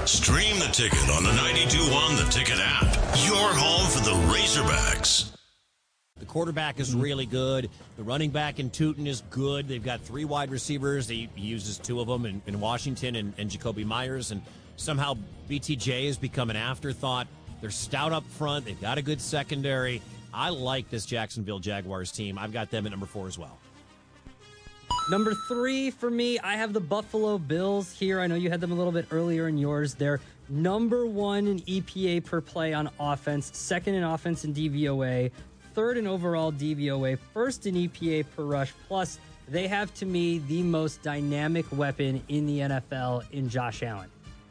Stream the Ticket on the 92.1 The Ticket app. Your home for the Razorbacks. The quarterback is really good. The running back in Tootin is good. They've got 3 wide receivers. He uses 2 of them in Washington and Jacoby Myers. And somehow BTJ has become an afterthought. They're stout up front. They've got a good secondary. I like this Jacksonville Jaguars team. I've got them at number 4 as well. Number 3 for me, I have the Buffalo Bills here. I know you had them a little bit earlier in yours. They're number 1 in EPA per play on offense, 2nd in offense in DVOA, 3rd in overall DVOA, 1st in EPA per rush. Plus, they have, to me, the most dynamic weapon in the NFL in Josh Allen.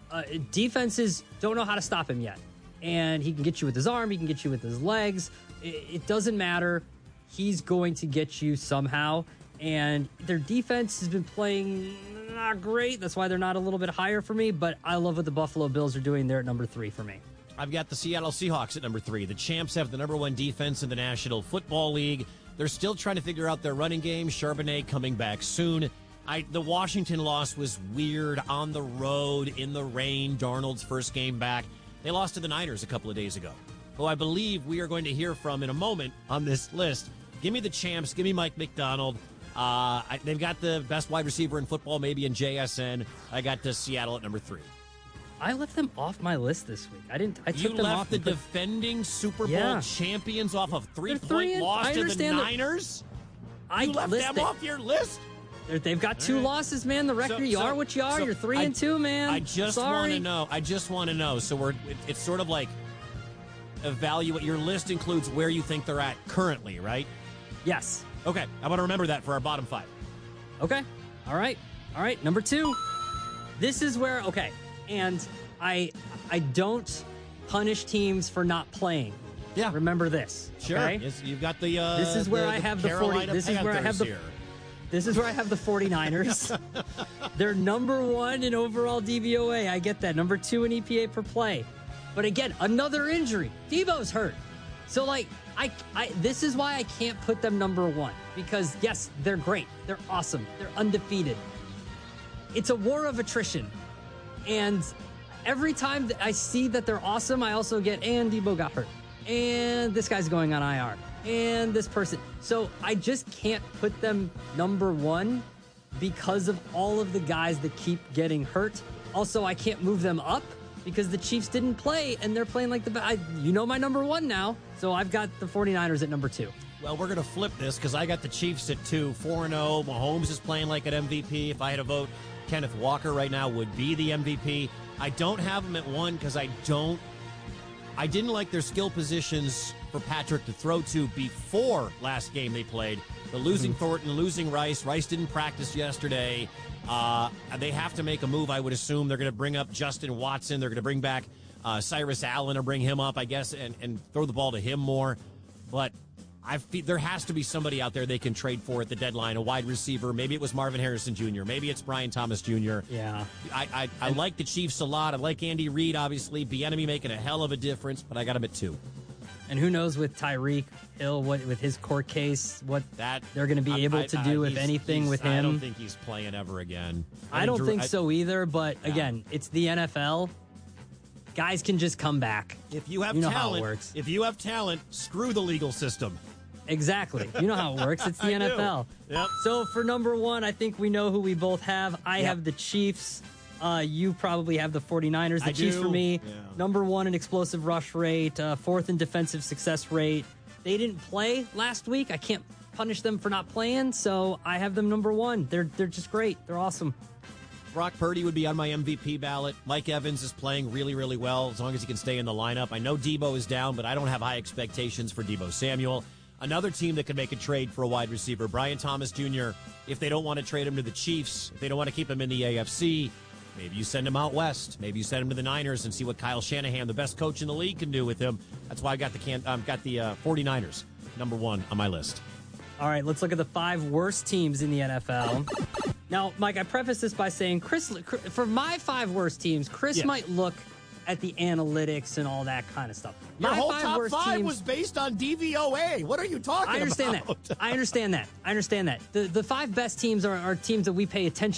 Defenses don't know how to stop him yet. And he can get you with his arm. He can get you with his legs. It doesn't matter. He's going to get you somehow. And their defense has been playing not great. That's why they're not a little bit higher for me. But I love what the Buffalo Bills are doing there at number 3 for me. I've got the Seattle Seahawks at number 3. The Champs have the number 1 defense in the National Football League. They're still trying to figure out their running game. Charbonnet coming back soon. The Washington loss was weird on the road in the rain. Darnold's first game back. They lost to the Niners a couple of days ago, who I believe we are going to hear from in a moment on this list. Give me the Champs. Give me Mike McDonald. They've got the best wide receiver in football, maybe in JSN. I got the Seattle at number 3. I left them off my list this week. I took you them left off the defending Super Bowl champions off of 3-point loss to the Niners? You left them off your list? They've got 2 losses, man. The record, you are what you are. You're 3-2, man. I just want to know. So it's sort of like evaluate. Your list includes where you think they're at currently, right? Yes. Okay. I want to remember that for our bottom 5. Okay. All right. Number 2. This is where, and I don't punish teams for not playing. Yeah. Remember this. Sure. Okay? Yes, you've got the this is where I have the 40. This is where I have the here. This is where I have the 49ers. They're number 1 in overall DVOA. I get that. Number 2 in EPA per play. But again, another injury. Debo's hurt. So this is why I can't put them number 1. Because yes, they're great. They're awesome. They're undefeated. It's a war of attrition. And every time that I see that they're awesome, I also get, and Debo got hurt. And this guy's going on IR. And this person. So I just can't put them number 1 because of all of the guys that keep getting hurt. Also, I can't move them up because the Chiefs didn't play and they're playing like my number 1 now. So I've got the 49ers at number 2. Well, we're going to flip this because I got the Chiefs at 2, 4-0. Mahomes is playing like an MVP. If I had a vote, Kenneth Walker right now would be the MVP. I don't have them at 1 because I didn't like their skill positions for Patrick to throw to before last game they played. The losing Thornton, losing Rice. Rice didn't practice yesterday. They have to make a move, I would assume. They're going to bring up Justin Watson. They're going to bring back Cyrus Allen or bring him up, I guess, and throw the ball to him more. But there has to be somebody out there they can trade for at the deadline, a wide receiver. Maybe it was Marvin Harrison Jr. Maybe it's Brian Thomas Jr. Yeah. I like the Chiefs a lot. I like Andy Reid, obviously. Bieniemy making a hell of a difference, but I got him at 2. And who knows with Tyreek Hill, with his court case, what they're going to be able to do, if anything, with him. I don't think he's playing ever again. I don't think so either, but again, it's the NFL. Guys can just come back. If you have talent, how it works. If you have talent, screw the legal system. Exactly. You know how it works. It's the NFL. Yep. So for number 1, I think we know who we both have. I have the Chiefs. You probably have the 49ers. The Chiefs for me, number 1 in explosive rush rate, 4th in defensive success rate. They didn't play last week. I can't punish them for not playing, so I have them number 1. They're just great. They're awesome. Brock Purdy would be on my MVP ballot. Mike Evans is playing really, really well as long as he can stay in the lineup. I know Debo is down, but I don't have high expectations for Debo Samuel. Another team that could make a trade for a wide receiver, Brian Thomas Jr., if they don't want to trade him to the Chiefs, if they don't want to keep him in the AFC, maybe you send him out west. Maybe you send him to the Niners and see what Kyle Shanahan, the best coach in the league, can do with him. That's why I got the 49ers, number 1 on my list. All right, let's look at the 5 worst teams in the NFL. Now, Mike, I preface this by saying, for my 5 worst teams, Chris might look at the analytics and all that kind of stuff. Your whole top 5 was based on DVOA. What are you talking about? I understand that. The 5 best teams are teams that we pay attention